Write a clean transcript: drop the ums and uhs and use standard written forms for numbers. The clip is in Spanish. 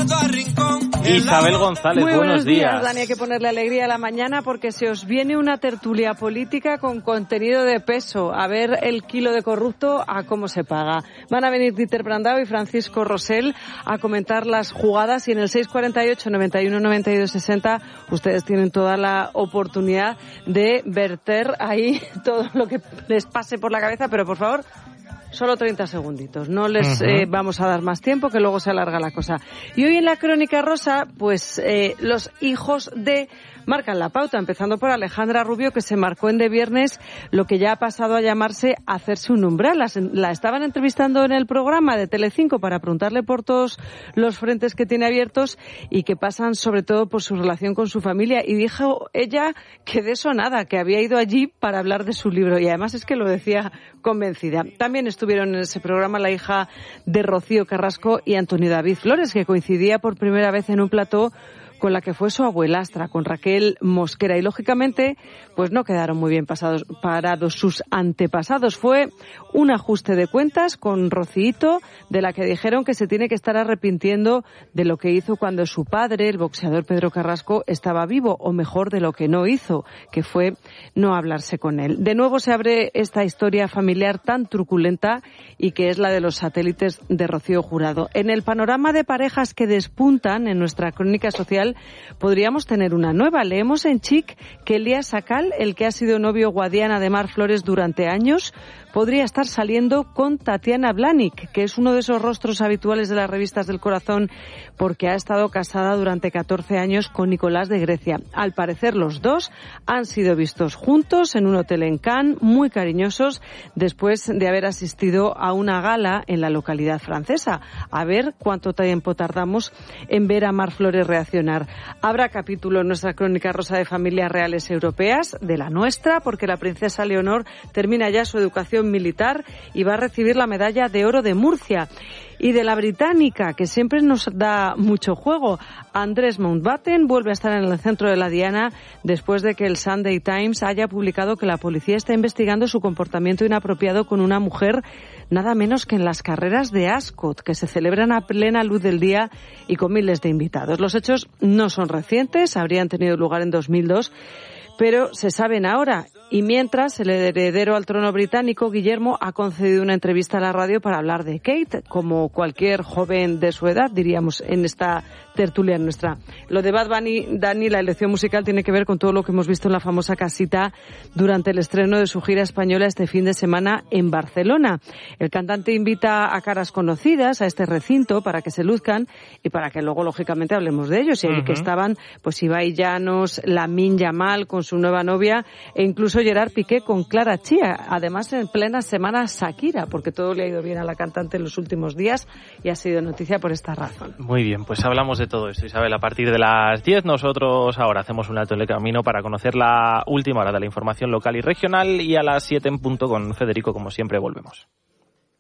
Isabel González, Muy buenos días. Dani, hay que ponerle alegría a la mañana porque se os viene una tertulia política con contenido de peso. A ver el kilo de corrupto a cómo se paga. Van a venir Dieter Brandao y Francisco Rosell a comentar las jugadas y en el 648 91 92 60 ustedes tienen toda la oportunidad de verter ahí todo lo que les pase por la cabeza, pero por favor, solo 30 segunditos. No les vamos a dar más tiempo, que luego se alarga la cosa. Y hoy en la Crónica Rosa, pues los hijos de marcan la pauta, empezando por Alejandra Rubio, que se marcó en De Viernes lo que ya ha pasado a llamarse hacerse un umbral. La estaban entrevistando en el programa de Telecinco para preguntarle por todos los frentes que tiene abiertos y que pasan sobre todo por su relación con su familia. Y dijo ella que de eso nada, que había ido allí para hablar de su libro. Y además es que lo decía convencida. También estuvieron en ese programa la hija de Rocío Carrasco y Antonio David Flores, que coincidía por primera vez en un plató con la que fue su abuelastra, con Raquel Mosquera. Y lógicamente, pues no quedaron muy bien parados sus antepasados. Fue un ajuste de cuentas con Rocíito, de la que dijeron que se tiene que estar arrepintiendo de lo que hizo cuando su padre, el boxeador Pedro Carrasco, estaba vivo, o mejor, de lo que no hizo, que fue no hablarse con él. De nuevo se abre esta historia familiar tan truculenta y que es la de los satélites de Rocío Jurado. En el panorama de parejas que despuntan en nuestra crónica social, podríamos tener una nueva. Leemos en Chic que Elías Sacal, el que ha sido novio Guadiana de Mar Flores durante años, podría estar saliendo con Tatiana Blanic, que es uno de esos rostros habituales de las revistas del corazón, porque ha estado casada durante 14 años con Nicolás de Grecia. Al parecer los dos han sido vistos juntos en un hotel en Cannes, muy cariñosos, después de haber asistido a una gala en la localidad francesa. A ver cuánto tiempo tardamos en ver a Mar Flores reaccionar. Habrá capítulo en nuestra Crónica Rosa de familias reales europeas, de la nuestra, porque la princesa Leonor termina ya su educación militar y va a recibir la medalla de oro de Murcia. Y de la británica, que siempre nos da mucho juego, Andrés Mountbatten vuelve a estar en el centro de la diana después de que el Sunday Times haya publicado que la policía está investigando su comportamiento inapropiado con una mujer nada menos que en las carreras de Ascot, que se celebran a plena luz del día y con miles de invitados. Los hechos no son recientes, habrían tenido lugar en 2002, pero se saben ahora. Y mientras, el heredero al trono británico, Guillermo, ha concedido una entrevista a la radio para hablar de Kate, como cualquier joven de su edad, diríamos, en esta tertulia nuestra. Lo de Bad Bunny, Dani, la elección musical tiene que ver con todo lo que hemos visto en la famosa casita durante el estreno de su gira española este fin de semana en Barcelona. El cantante invita a caras conocidas a este recinto para que se luzcan y para que luego, lógicamente, hablemos de ellos. Y ahí que estaban, pues, Ibai Llanos, Lamine Yamal con su nueva novia e incluso Gerard Piqué con Clara Chía. Además, en plena semana Shakira, porque todo le ha ido bien a la cantante en los últimos días y ha sido noticia por esta razón. Muy bien, pues hablamos de todo esto, Isabel, a partir de las 10. Nosotros ahora hacemos un alto en el camino para conocer la última hora de la información local y regional, y a las 7 en punto con Federico, como siempre, volvemos.